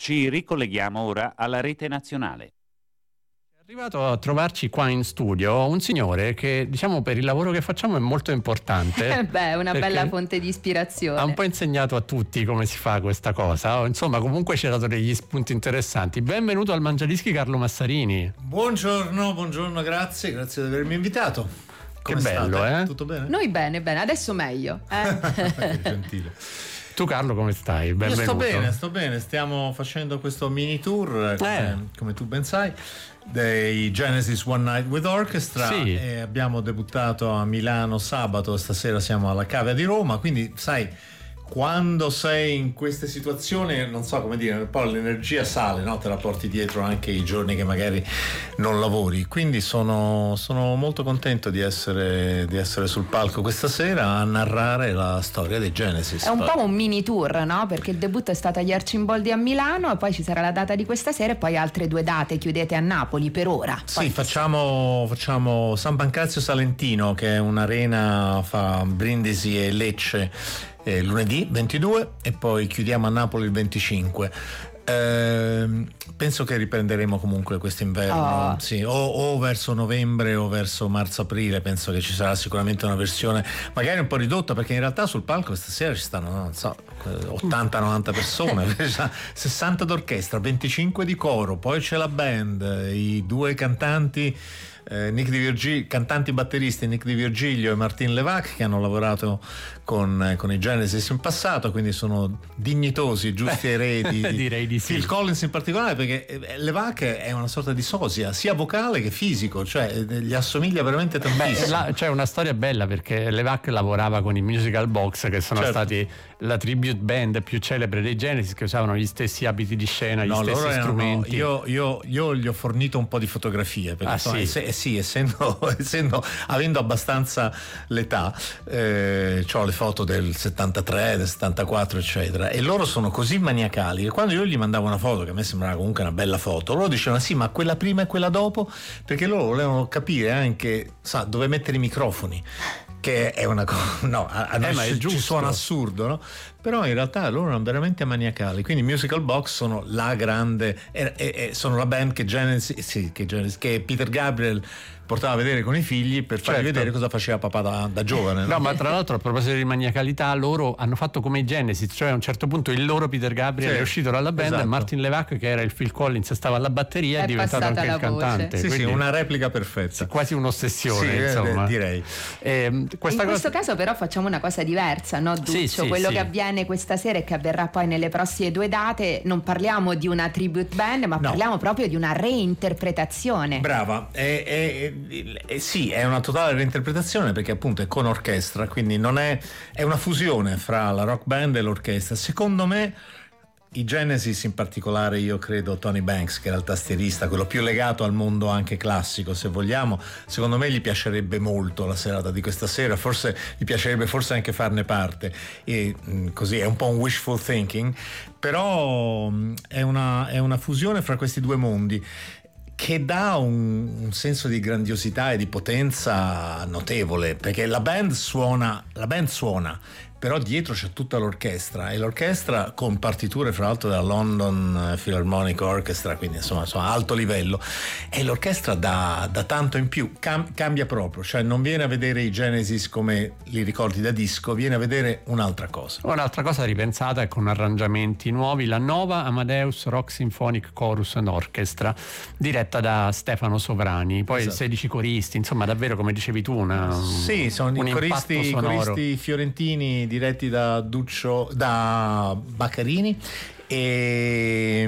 Ci ricolleghiamo ora alla rete nazionale. È arrivato a trovarci qua in studio un signore che, diciamo, per il lavoro che facciamo è molto importante. Beh, una bella fonte di ispirazione. Ha un po' insegnato a tutti come si fa questa cosa. Insomma, comunque ci ha dato degli spunti interessanti. Benvenuto al Mangiadischi, Carlo Massarini. Buongiorno, grazie di avermi invitato. Come che bello, state? Tutto bene? Noi bene, adesso meglio. Che gentile. Tu, Carlo, come stai? Benvenuto. Io sto bene, stiamo facendo questo mini tour, come tu ben sai, dei Genesis One Night with Orchestra. Sì. E abbiamo debuttato a Milano sabato, stasera siamo alla Cavea di Roma, quindi sai, quando sei in queste situazioni, non so come dire, poi l'energia sale, no? Te la porti dietro anche i giorni che magari non lavori, quindi sono molto contento di essere sul palco questa sera a narrare la storia dei Genesis. È un po' un mini tour, no? Perché il debutto è stato agli Arcimboldi a Milano e poi ci sarà la data di questa sera e poi altre 2 date, chiudete a Napoli per ora. Sì, facciamo San Pancrazio Salentino, che è un'arena fra Brindisi e Lecce, lunedì 22 e poi chiudiamo a Napoli il 25. Penso che riprenderemo comunque quest'inverno, sì, o verso novembre o verso marzo-aprile. Penso che ci sarà sicuramente una versione magari un po' ridotta, perché in realtà sul palco stasera ci stanno, non so, 80-90 persone, 60 d'orchestra, 25 di coro, poi c'è la band, i 2 cantanti, cantanti batteristi Nick Di Virgilio e Martin Levac, che hanno lavorato con i Genesis in passato, quindi sono dignitosi, giusti eredi direi di sì. Phil Collins in particolare, perché Levac è una sorta di sosia sia vocale che fisico, cioè gli assomiglia veramente tantissimo. C'è una storia bella, perché Levac lavorava con i Musical Box, che sono stati la tribute band più celebre dei Genesis, che usavano gli stessi abiti di scena, gli stessi strumenti. Io gli ho fornito un po' di fotografie, perché sì, avendo abbastanza l'età, ho le foto del 73, del 74 eccetera, e loro sono così maniacali che quando io gli mandavo una foto, che a me sembrava comunque una bella foto, loro dicevano sì, ma quella prima e quella dopo, perché loro volevano capire anche dove mettere i microfoni, che è una cosa, no, a noi ci suona assurdo, no? Però in realtà loro erano veramente maniacali. Quindi Musical Box sono la grande, sono la band che Peter Gabriel portava a vedere con i figli per fargli vedere cosa faceva papà da giovane. No, ma tra l'altro, a proposito di maniacalità, loro hanno fatto come i Genesis, cioè a un certo punto il loro Peter Gabriel è uscito dalla band, e Martin Levac, che era il Phil Collins, stava alla batteria, è diventato anche il cantante. Sì, una replica perfetta. Quasi un'ossessione, insomma. Direi. Questo caso però facciamo una cosa diversa, no, Duccio? Quello che avviene questa sera e che avverrà poi nelle prossime 2 date, non parliamo di una tribute band, ma parliamo proprio di una reinterpretazione. Brava, sì, è una totale reinterpretazione, perché appunto è con orchestra, quindi non è una fusione fra la rock band e l'orchestra. Secondo me i Genesis, in particolare io credo Tony Banks, che era il tastierista, quello più legato al mondo anche classico, se vogliamo, secondo me gli piacerebbe molto la serata di questa sera, forse gli piacerebbe anche farne parte, e così è un po' un wishful thinking, però è una fusione fra questi 2 mondi che dà un senso di grandiosità e di potenza notevole, perché la band suona, però dietro c'è tutta l'orchestra, e l'orchestra con partiture fra l'altro della London Philharmonic Orchestra, quindi insomma alto livello, e l'orchestra dà tanto in più, cambia proprio, cioè non viene a vedere i Genesis come li ricordi da disco, viene a vedere un'altra cosa ripensata e con arrangiamenti nuovi, la Nova Amadeus Rock Symphonic Chorus and Orchestra, diretta da Stefano Sovrani, poi 16 coristi, insomma davvero, come dicevi tu, sono i coristi fiorentini diretti da Baccarini, e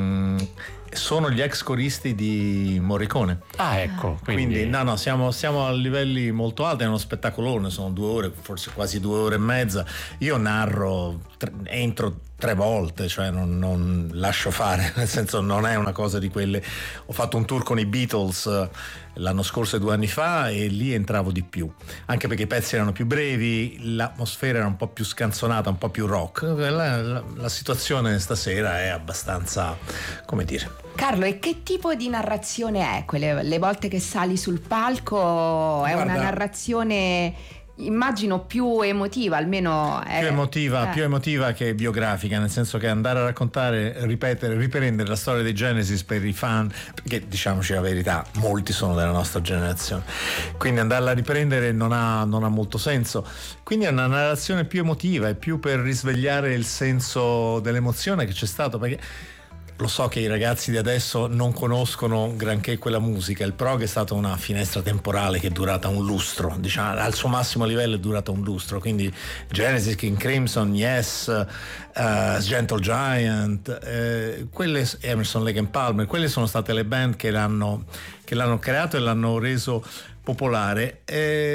sono gli ex coristi di Morricone. Ecco, quindi siamo a livelli molto alti, è uno spettacolone, sono 2 ore, forse quasi 2 ore e mezza. Io narro, entro 3 volte, cioè non lascio fare, nel senso non è una cosa di quelle. Ho fatto un tour con i Beatles l'anno scorso e 2 anni fa, e lì entravo di più, anche perché i pezzi erano più brevi, l'atmosfera era un po' più scanzonata, un po' più rock. La situazione stasera è abbastanza, come dire. Carlo, e che tipo di narrazione è? Le volte che sali sul palco è una narrazione immagino più emotiva, almeno più emotiva che biografica, nel senso che andare a raccontare, riprendere la storia dei Genesis per i fan, perché diciamoci la verità, molti sono della nostra generazione, quindi andarla a riprendere non ha molto senso, quindi è una narrazione più emotiva e più per risvegliare il senso dell'emozione che c'è stato, perché lo so che i ragazzi di adesso non conoscono granché quella musica. Il prog è stata una finestra temporale che è durata un lustro, diciamo, al suo massimo livello è durata un lustro, quindi Genesis, King Crimson, Yes, Gentle Giant, Emerson, Lake and Palmer, quelle sono state le band che l'hanno creato e l'hanno reso popolare.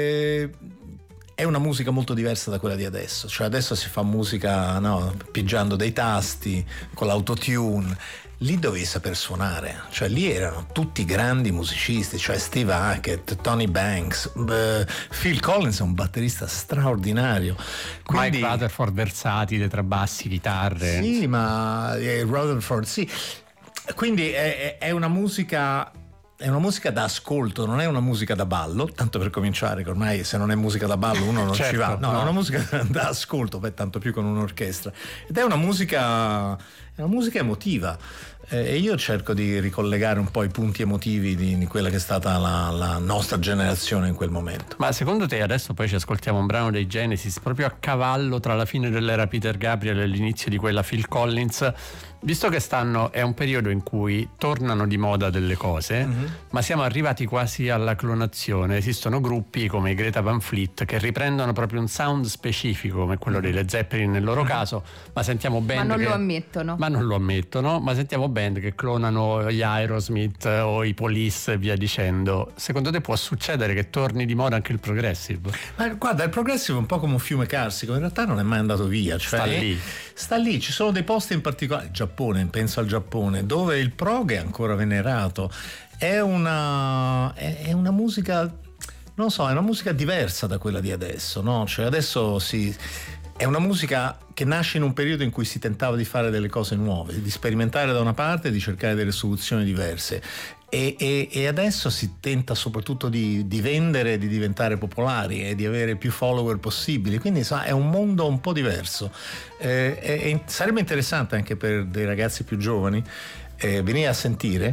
È una musica molto diversa da quella di adesso, cioè adesso si fa musica pigiando dei tasti, con l'autotune. Lì dovevi saper suonare, cioè lì erano tutti grandi musicisti, cioè Steve Hackett, Tony Banks, Phil Collins è un batterista straordinario. Quindi, Mike Rutherford versatile tra bassi, chitarre. Sì, ma Rutherford, sì. Quindi è una musica... È una musica da ascolto, non è una musica da ballo, tanto per cominciare, che ormai se non è musica da ballo uno non ci va. No, è una musica da ascolto, tanto più con un'orchestra. Ed è una musica emotiva. E io cerco di ricollegare un po' i punti emotivi di quella che è stata la nostra generazione in quel momento. Ma secondo te, adesso poi ci ascoltiamo un brano dei Genesis proprio a cavallo tra la fine dell'era Peter Gabriel e l'inizio di quella Phil Collins, visto che è un periodo in cui tornano di moda delle cose, ma siamo arrivati quasi alla clonazione. Esistono gruppi come i Greta Van Fleet che riprendono proprio un sound specifico come quello dei Led Zeppelin nel loro caso, ma sentiamo band ma non lo ammettono, ma sentiamo band che clonano gli Aerosmith o i Police e via dicendo. Secondo te può succedere che torni di moda anche il progressive? Ma guarda, il progressive è un po' come un fiume carsico, in realtà non è mai andato via, cioè sta lì, ci sono dei posti in particolare, penso al Giappone, dove il prog è ancora venerato. È una musica, non so, è una musica diversa da quella di adesso, no? Cioè adesso è una musica che nasce in un periodo in cui si tentava di fare delle cose nuove, di sperimentare da una parte e di cercare delle soluzioni diverse. E adesso si tenta soprattutto di vendere, di diventare popolari e di avere più follower possibili, quindi è un mondo un po' diverso. Sarebbe interessante anche per dei ragazzi più giovani venire a sentire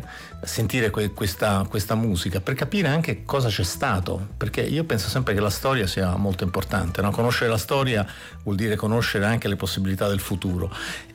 questa musica per capire anche cosa c'è stato, perché io penso sempre che la storia sia molto importante, no? Conoscere la storia vuol dire conoscere anche le possibilità del futuro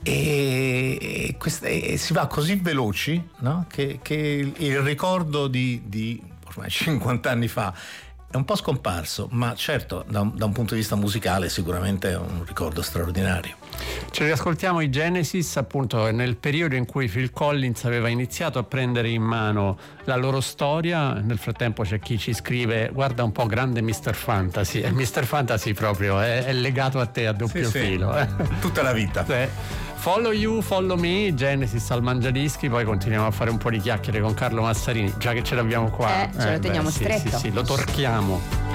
e si va così veloci, no? che il ricordo di ormai 50 anni fa è un po' scomparso, ma certo da un punto di vista musicale sicuramente è un ricordo straordinario. Ci riascoltiamo i Genesis appunto nel periodo in cui Phil Collins aveva iniziato a prendere in mano la loro storia. Nel frattempo c'è chi ci scrive: guarda un po', grande Mr. Fantasy, e Mr. Fantasy proprio è legato a te a doppio filo. Tutta la vita. Follow You, Follow Me, Genesis al Mangiadischi, poi continuiamo a fare un po' di chiacchiere con Carlo Massarini, già che ce l'abbiamo qua. Ce lo teniamo stretto. Sì, lo torchiamo.